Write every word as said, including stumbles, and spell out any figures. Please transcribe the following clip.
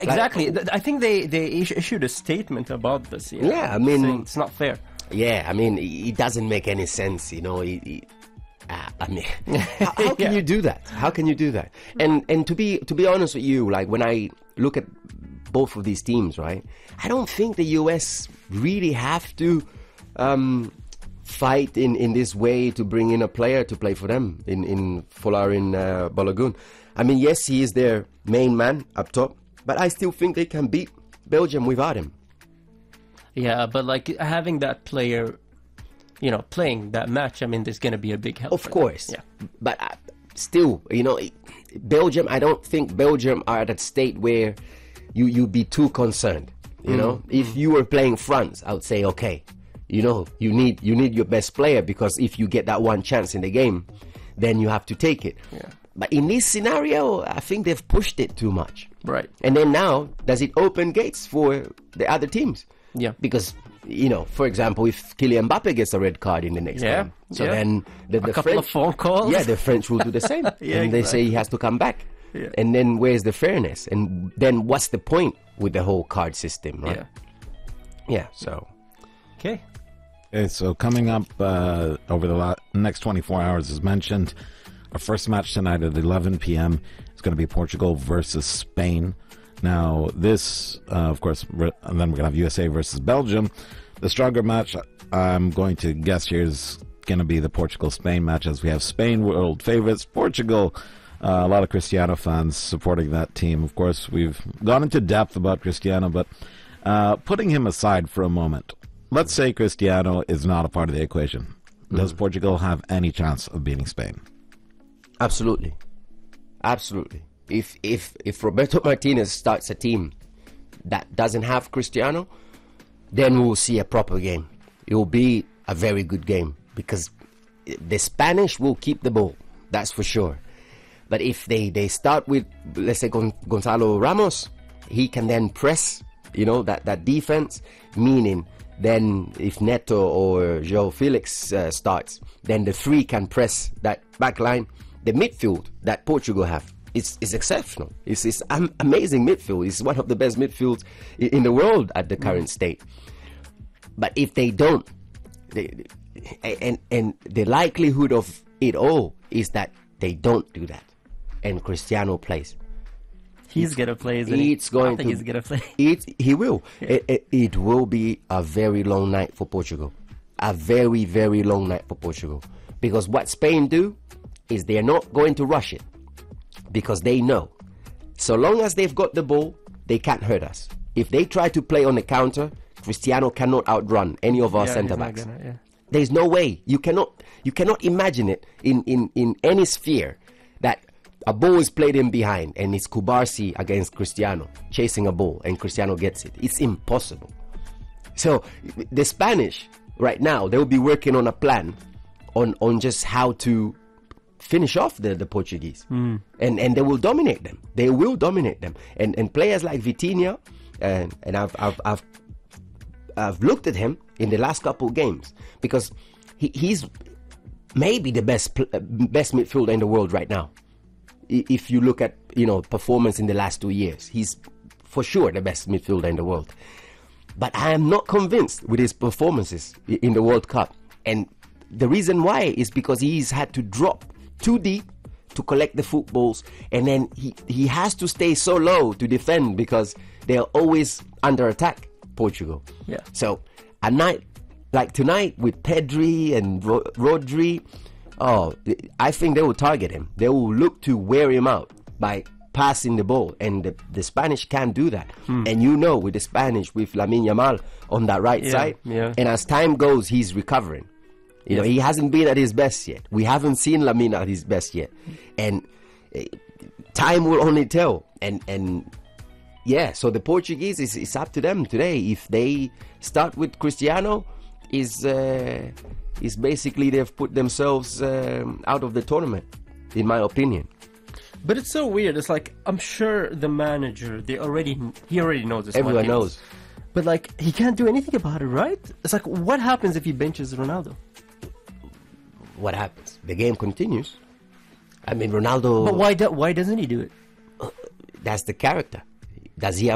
Exactly. Like, I think they, they issued a statement about this. Yeah, yeah I mean, saying it's not fair. Yeah, I mean, it doesn't make any sense, you know. It, it, uh, I mean, how, how can Yeah. you do that? How can you do that? And and to be to be honest with you, like when I look at both of these teams, right? I don't think the U S really have to um, fight in, in this way to bring in a player to play for them in in Folarin uh, Balogun. I mean, yes, he is their main man up top, but I still think they can beat Belgium without him. Yeah, but like having that player, you know, playing that match, I mean, there's going to be a big help. Of for course. them. Yeah. But uh, still, you know, Belgium, I don't think Belgium are at a state where you, you'd be too concerned. You know, Mm-hmm. if you were playing France, I would say, okay, you know, you need you need your best player, because if you get that one chance in the game, then you have to take it. Yeah. But in this scenario, I think they've pushed it too much. Right. And then now, does it open gates for the other teams? Yeah. Because, you know, for example, if Kylian Mbappe gets a red card in the next Yeah, game, so yeah. then the, A the couple French, of phone calls. yeah, the French will do the same. Yeah, and they say exactly. he has to come back. Yeah. And then where's the fairness? And then what's the point with the whole card system, right? Yeah. Yeah, so. Okay. Okay, so coming up uh, over the la- next twenty-four hours, as mentioned, our first match tonight at eleven p.m. is going to be Portugal versus Spain. Now, this, uh, of course, re- and then we're going to have U S A versus Belgium. The stronger match, I'm going to guess here, is going to be the Portugal-Spain match, as we have Spain, world favorites, Portugal. Uh, a lot of Cristiano fans supporting that team. Of course, we've gone into depth about Cristiano, but uh, putting him aside for a moment, let's say Cristiano is not a part of the equation. Does Portugal have any chance of beating Spain? Absolutely. Absolutely. If if if Roberto Martinez starts a team that doesn't have Cristiano, then we'll see a proper game. It will be a very good game, because the Spanish will keep the ball, that's for sure. But if they, they start with, let's say, Gon- Gonzalo Ramos, he can then press, you know, that, that defense, meaning then if Neto or Joao Felix uh, starts, then the three can press that back line. The midfield that Portugal have is, is exceptional. It's, it's am- amazing midfield. It's one of the best midfields in, in the world at the current state. But if they don't, they, and, and the likelihood of it all is that they don't do that, and Cristiano plays. He's going to play, isn't he? It's going I think to. he's going to play. It, he will. It, it, it will be a very long night for Portugal. A very, very long night for Portugal. Because what Spain do is they're not going to rush it. Because they know, so long as they've got the ball, they can't hurt us. If they try to play on the counter, Cristiano cannot outrun any of our Yeah, centre he's not backs. gonna, yeah. There's no way. You cannot you cannot imagine it in, in, in any sphere that a ball is played in behind and it's Kubarsi against Cristiano chasing a ball and Cristiano gets it. It's impossible. So the Spanish right now, they'll be working on a plan on, on just how to finish off the, the Portuguese. Mm. And and they will dominate them. They will dominate them. And and players like Vitinha, and and I've I've I've I've looked at him in the last couple of games, because he, he's maybe the best pl- best midfielder in the world right now. I- If you look at, you know, performance in the last two years, he's for sure the best midfielder in the world. But I am not convinced with his performances i- in the World Cup. And the reason why is because he's had to drop too deep to collect the footballs, and then he, he has to stay so low to defend, because they are always under attack, Portugal. Yeah. So a night like tonight with Pedri and Ro- Rodri, oh, I think they will target him. They will look to wear him out by passing the ball, and the, the Spanish can't do that. Hmm. And you know, with the Spanish, with Lamine Yamal on that right Yeah, side, yeah. and as time goes, he's recovering. You know, Yes. he hasn't been at his best yet. We haven't seen Lamine at his best yet, and uh, time will only tell. And and yeah, so the Portuguese, is it's up to them today. If they start with Cristiano, is uh, is basically they've put themselves um, out of the tournament, in my opinion. But it's so weird. It's like, I'm sure the manager, they already he already knows this. Everyone Martinez. knows. But like, he can't do anything about it, right? It's like, what happens if he benches Ronaldo? What happens? The game continues. I mean, Ronaldo. But why do, why doesn't he do it? That's the character. Does he have